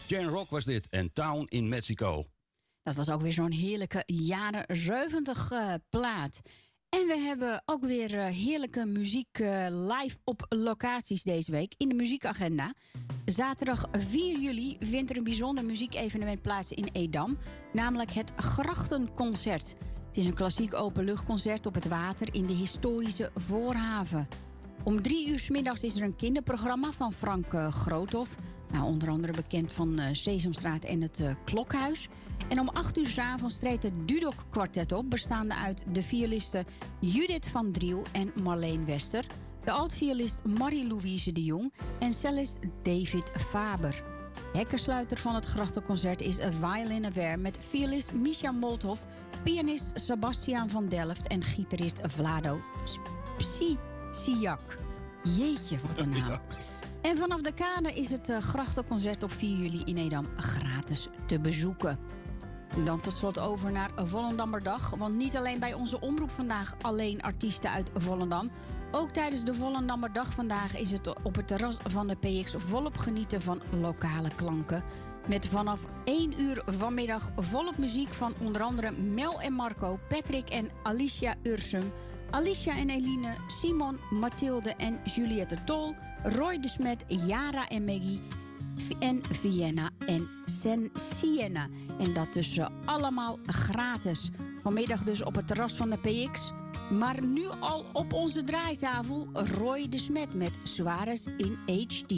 Jane Rock was dit en Town in Mexico. Dat was ook weer zo'n heerlijke jaren 70 plaat. En we hebben ook weer heerlijke muziek live op locaties deze week in de muziekagenda. Zaterdag 4 juli vindt er een bijzonder muziekevenement plaats in Edam. Namelijk het Grachtenconcert. Het is een klassiek openluchtconcert op het water in de historische Voorhaven. Om 3 uur 's middags is er een kinderprogramma van Frank Groothoff. Nou, onder andere bekend van Sesamstraat en het Klokhuis. En om 8 uur 's avonds treedt het Dudok Kwartet op, bestaande uit de violisten Judith van Driel en Marleen Wester, de altviolist Marie-Louise de Jong en cellist David Faber. Hekkensluiter van het Grachtenconcert is A Violin Affair met violist Misha Molthoff, pianist Sebastiaan van Delft en gitarist Vlado Psiak. Jeetje, wat een naam. En vanaf de kade is het Grachtenconcert op 4 juli in Edam gratis te bezoeken. Dan tot slot over naar Volendammerdag. Want niet alleen bij onze omroep vandaag alleen artiesten uit Volendam. Ook tijdens de Volendammerdag vandaag is het op het terras van de PX volop genieten van lokale klanken. Met vanaf 1 uur vanmiddag volop muziek van onder andere Mel en Marco, Patrick en Alicia Ursum, Alicia en Eline, Simon, Mathilde en Juliette Tol, Roy de Smet, Yara en Maggie en Vienna en Sienna. En dat dus allemaal gratis. Vanmiddag dus op het terras van de PX. Maar nu al op onze draaitafel Roy de Smet met Suarez in HD.